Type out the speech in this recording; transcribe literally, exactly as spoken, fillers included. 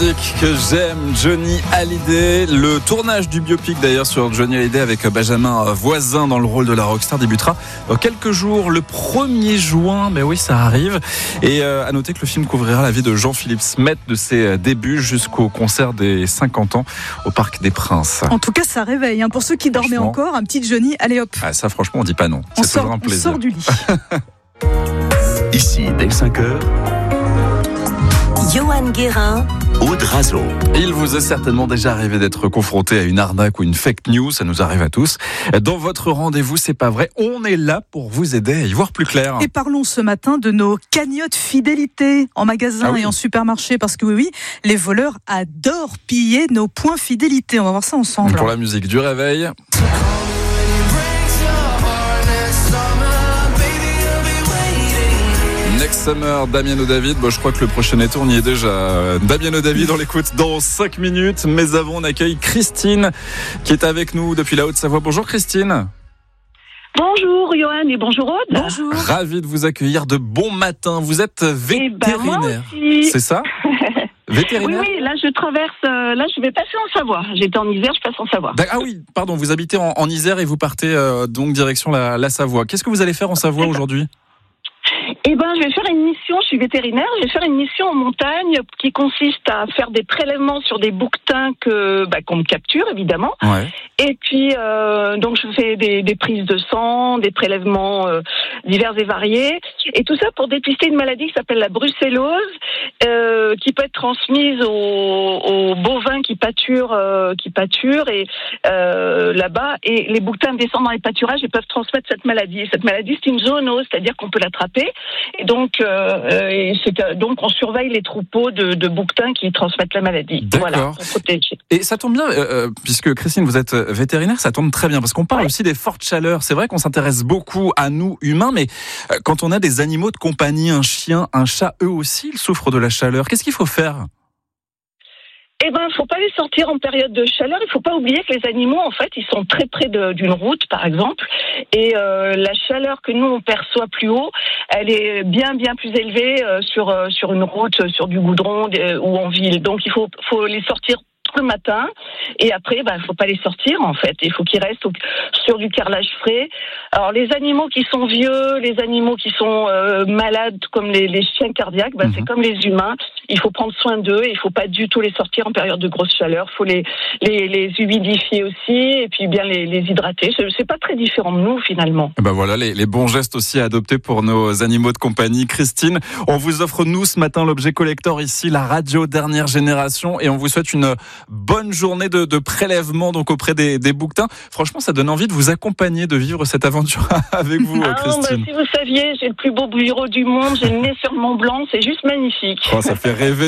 musique que j'aime, Johnny Hallyday. Le tournage du biopic d'ailleurs sur Johnny Hallyday avec Benjamin Voisin dans le rôle de la rockstar débutera dans quelques jours, le premier juin. Mais oui, ça arrive. Et euh, à noter que le film couvrira la vie de Jean-Philippe Smet de ses débuts jusqu'au concert des cinquante ans au Parc des Princes. En tout cas, ça réveille. Hein. Pour ceux qui dormaient encore, un petit Johnny, allez hop. Ah, ça, franchement, on dit pas non. On C'est sort, toujours un plaisir. On sort du lit. Ici, dès cinq heures, Johan Guérin, Aude Razo. Il vous est certainement déjà arrivé d'être confronté à une arnaque ou une fake news, ça nous arrive à tous. Dans votre rendez-vous, c'est pas vrai, on est là pour vous aider à y voir plus clair. Et parlons ce matin de nos cagnottes fidélité en magasin ah oui. et en supermarché, parce que oui, oui, les voleurs adorent piller nos points fidélité. On va voir ça ensemble. Pour la musique du réveil. Next Summer, Damiano David. Bon, je crois que le prochain été, on y est déjà. Damiano David, on l'écoute dans cinq minutes. Mais avant, on accueille Christine qui est avec nous depuis la Haute-Savoie. Bonjour Christine. Bonjour Johan et bonjour Aude. Bonjour. Ravi de vous accueillir de bon matin. Vous êtes vétérinaire, eh ben, c'est ça? Vétérinaire. Oui, oui, là je traverse, euh, là je vais passer en Savoie. J'étais en Isère, je passe en Savoie. Ah oui, pardon, vous habitez en, en Isère et vous partez euh, donc direction la, la Savoie. Qu'est-ce que vous allez faire en Savoie aujourd'hui ? Eh ben, je vais faire une mission, je suis vétérinaire, je vais faire une mission en montagne qui consiste à faire des prélèvements sur des bouquetins que, bah, qu'on me capture, évidemment. Ouais. Et puis, euh, donc, je fais des, des prises de sang, des prélèvements euh, divers et variés. Et tout ça pour dépister une maladie qui s'appelle la brucellose, euh, qui peut être transmise aux, aux bovins qui pâturent, euh, qui pâturent et euh, là-bas. Et les bouquetins descendent dans les pâturages et peuvent transmettre cette maladie. Et cette maladie, c'est une zoonose, c'est-à-dire qu'on peut l'attraper. Et donc, euh, et c'est, donc, on surveille les troupeaux de, de bouquetins qui transmettent la maladie. D'accord. Voilà, pour protéger. Et ça tombe bien, euh, puisque Christine, vous êtes vétérinaire, ça tombe très bien, parce qu'on parle ouais. aussi des fortes chaleurs. C'est vrai qu'on s'intéresse beaucoup à nous, humains, mais euh, quand on a des animaux de compagnie, un chien, un chat, eux aussi, ils souffrent de la chaleur. Qu'est-ce qu'il faut faire ? Eh ben, il faut pas les sortir en période de chaleur. Il faut pas oublier que les animaux, en fait, ils sont très près de, d'une route, par exemple, et euh, la chaleur que nous on perçoit plus haut, elle est bien bien plus élevée euh, sur euh, sur une route, sur du goudron euh, ou en ville. Donc il faut faut les sortir le matin et après bah faut pas les sortir en fait, il faut qu'ils restent au, sur du carrelage frais. Alors les animaux qui sont vieux, les animaux qui sont euh, malades comme les, les chiens cardiaques, bah, mm-hmm. c'est comme les humains, il faut prendre soin d'eux et il faut pas du tout les sortir en période de grosse chaleur, il faut les, les les humidifier aussi et puis bien les, les hydrater. C'est, c'est pas très différent de nous finalement. Ben voilà les, les bons gestes aussi à adopter pour nos animaux de compagnie. Christine, on vous offre nous ce matin l'objet collector ici, la radio dernière génération, et on vous souhaite une bonne journée de, de prélèvement donc auprès des, des bouquetins. Franchement, ça donne envie de vous accompagner, de vivre cette aventure avec vous, ah, Christine. Bah, si vous saviez, j'ai le plus beau bureau du monde, j'ai le nez sur Mont Blanc, c'est juste magnifique. Oh, ça fait rêver.